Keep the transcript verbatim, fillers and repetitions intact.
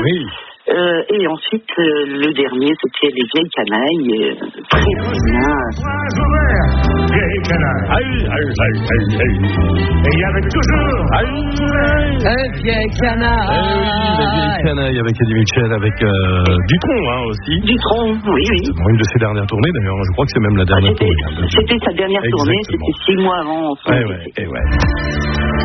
Oui. Euh, et ensuite, euh, le dernier, c'était Les Vieilles Canailles, euh, très bien. Vieilles Canailles. Aïe, aïe, aïe, aïe, aïe. Et il y avait toujours. Aïe, Les Vieilles Canailles. Eh oui, Les Vieilles Canailles avec Eddie Mitchell, avec euh, Dutronc hein, aussi. Dutronc, oui, oui. Bon, une de ses dernières tournées d'ailleurs, je crois que c'est même la dernière ah, c'était, tournée. c'était sa dernière Exactement. tournée, c'était six mois avant. Ouais, ouais, et ouais.